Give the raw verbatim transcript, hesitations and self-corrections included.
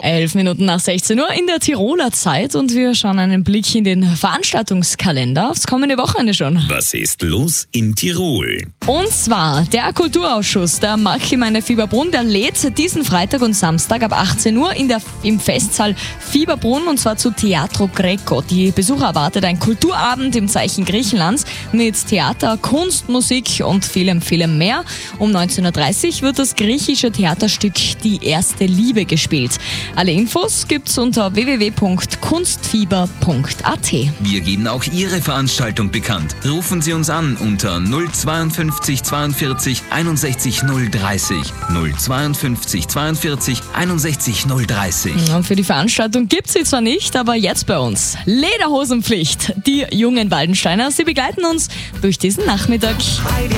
Elf Minuten nach sechzehn Uhr in der Tiroler Zeit und wir schauen einen Blick in den Veranstaltungskalender aufs kommende Wochenende schon. Was ist los in Tirol? Und zwar der Kulturausschuss der Marktgemeinde Fieberbrunn, der lädt diesen Freitag und Samstag ab achtzehn Uhr in der, im Festsaal Fieberbrunn und zwar zu Teatro Greco. Die Besucher erwartet ein Kulturabend im Zeichen Griechenlands mit Theater, Kunst, Musik und vielem, vielem mehr. Um neunzehn Uhr dreißig wird das griechische Theaterstück Die erste Liebe gespielt. Alle Infos gibt's unter w w w punkt kunstfieber punkt a t. Wir geben auch Ihre Veranstaltung bekannt. Rufen Sie uns an unter null zweiundfünfzig zweiundvierzig einundsechzig null dreißig. null zweiundfünfzig zweiundvierzig einundsechzig null dreißig. Und für die Veranstaltung gibt's sie zwar nicht, aber jetzt bei uns. Lederhosenpflicht. Die jungen Waldensteiner, sie begleiten uns durch diesen Nachmittag.